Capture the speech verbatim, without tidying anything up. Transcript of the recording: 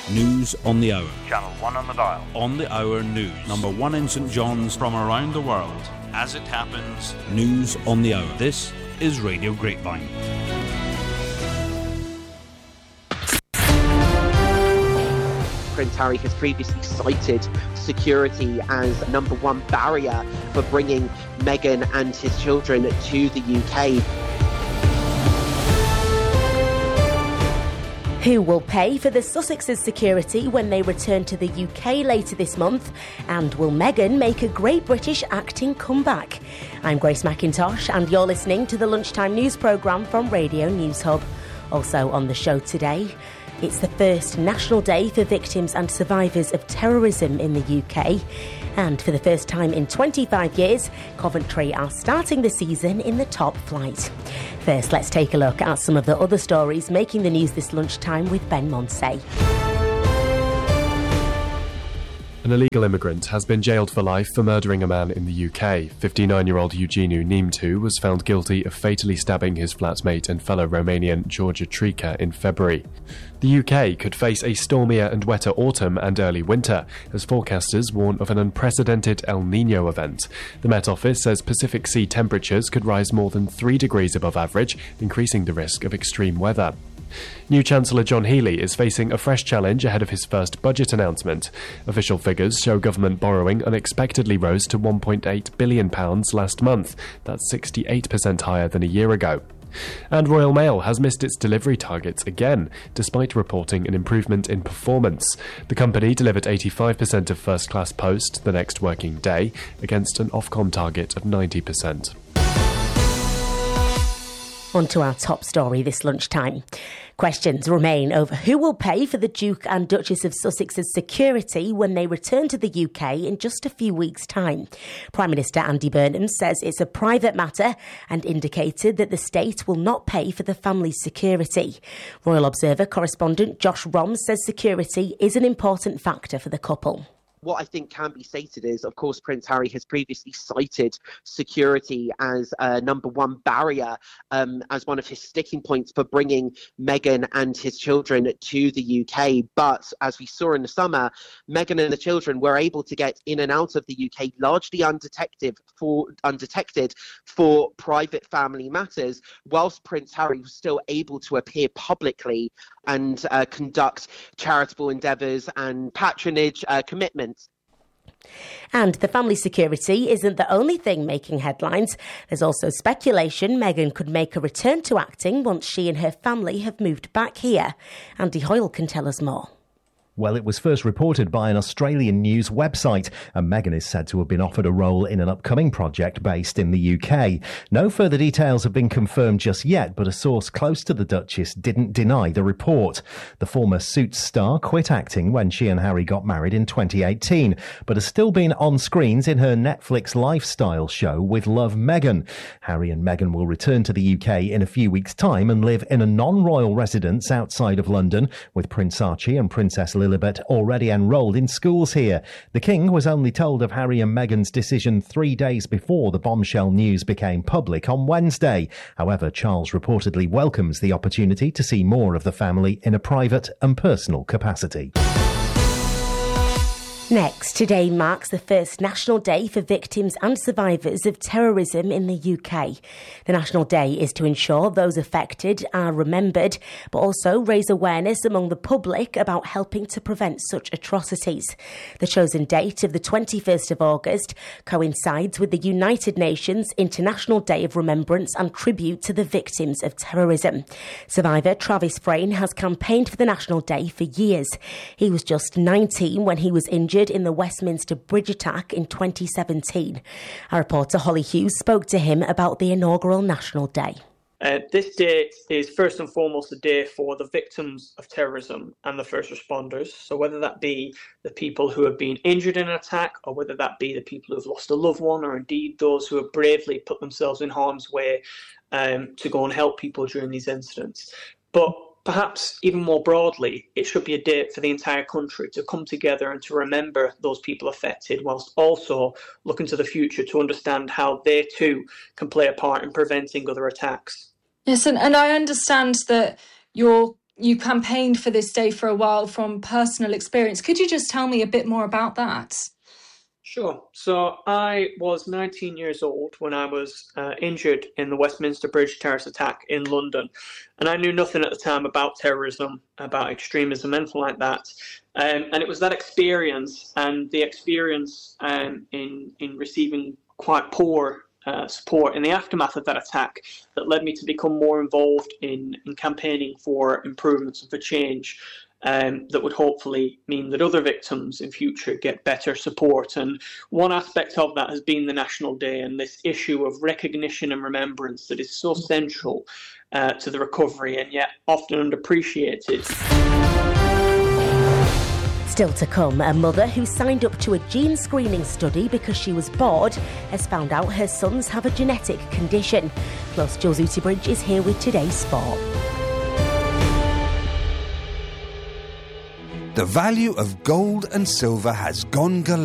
News on the hour. Channel one on the dial. On the hour news. Number one in St John's from around the world. As it happens, news on the hour. This is Radio Grapevine. Prince Harry has previously cited security as number one barrier for bringing Meghan and his children to the U K. Who will pay for the Sussex's security when they return to the U K later this month? And will Meghan make a Great British acting comeback? I'm Grace McIntosh and you're listening to the Lunchtime News programme from Radio News Hub. Also on the show today, it's the first National Day for victims and survivors of terrorism in the U K. And for the first time in twenty-five years, Coventry are starting the season in the top flight. First, let's take a look at some of the other stories making the news this lunchtime with Ben Monsey. An illegal immigrant has been jailed for life for murdering a man in the U K. fifty-nine-year-old Eugeniu Nimtu was found guilty of fatally stabbing his flatmate and fellow Romanian Georgia Trica in February. The U K could face a stormier and wetter autumn and early winter, as forecasters warn of an unprecedented El Niño event. The Met Office says Pacific Sea temperatures could rise more than three degrees above average, increasing the risk of extreme weather. New Chancellor John Healey is facing a fresh challenge ahead of his first budget announcement. Official figures show government borrowing unexpectedly rose to one point eight billion pounds last month. That's sixty-eight percent higher than a year ago. And Royal Mail has missed its delivery targets again, despite reporting an improvement in performance. The company delivered eighty-five percent of first-class post the next working day, against an Ofcom target of ninety percent. On to our top story this lunchtime. Questions remain over who will pay for the Duke and Duchess of Sussex's security when they return to the U K in just a few weeks' time. Prime Minister Andy Burnham says it's a private matter and indicated that the state will not pay for the family's security. Royal Observer correspondent Josh Rom says security is an important factor for the couple. What I think can be stated is, of course, Prince Harry has previously cited security as a number one barrier, um, as one of his sticking points for bringing Meghan and his children to the U K. But as we saw in the summer, Meghan and the children were able to get in and out of the U K largely undetected for, undetected for private family matters, whilst Prince Harry was still able to appear publicly and uh, conduct charitable endeavours and patronage uh, commitments. And the family security isn't the only thing making headlines. There's also speculation Meghan could make a return to acting once she and her family have moved back here. Andy Hoyle can tell us more. Well, it was first reported by an Australian news website, and Meghan is said to have been offered a role in an upcoming project based in the U K. No further details have been confirmed just yet, but a source close to the Duchess didn't deny the report. The former Suits star quit acting when she and Harry got married in twenty eighteen, but has still been on screens in her Netflix lifestyle show With Love, Meghan. Harry and Meghan will return to the U K in a few weeks' time and live in a non-royal residence outside of London, with Prince Archie and Princess Lilibet already enrolled in schools here. The King was only told of Harry and Meghan's decision three days before the bombshell news became public on Wednesday. However, Charles reportedly welcomes the opportunity to see more of the family in a private and personal capacity. Next, today marks the first National Day for victims and survivors of terrorism in the U K. The National Day is to ensure those affected are remembered, but also raise awareness among the public about helping to prevent such atrocities. The chosen date of the twenty-first of August coincides with the United Nations International Day of Remembrance and Tribute to the Victims of Terrorism. Survivor Travis Frayne has campaigned for the National Day for years. He was just nineteen when he was injured in the Westminster Bridge attack in twenty seventeen. Our reporter Holly Hughes spoke to him about the inaugural National Day. Uh, this day is first and foremost a day for the victims of terrorism and the first responders. So whether that be the people who have been injured in an attack, or whether that be the people who have lost a loved one, or indeed those who have bravely put themselves in harm's way um, to go and help people during these incidents. But perhaps even more broadly, it should be a day for the entire country to come together and to remember those people affected, whilst also looking to the future to understand how they too can play a part in preventing other attacks. Yes, and, and I understand that you're you campaigned for this day for a while from personal experience. Could you just tell me a bit more about that? Sure. So I was nineteen years old when I was uh, injured in the Westminster Bridge terrorist attack in London. And I knew nothing at the time about terrorism, about extremism, anything like that. Um, and it was that experience and the experience um, in, in receiving quite poor uh, support in the aftermath of that attack that led me to become more involved in, in campaigning for improvements and for change. Um, that would hopefully mean that other victims in future get better support. And one aspect of that has been the National Day and this issue of recognition and remembrance that is so central uh, to the recovery and yet often underappreciated. Still to come, a mother who signed up to a gene screening study because she was bored has found out her sons have a genetic condition. Plus, Jules Utebridge is here with today's sport. The value of gold and silver has gone galore.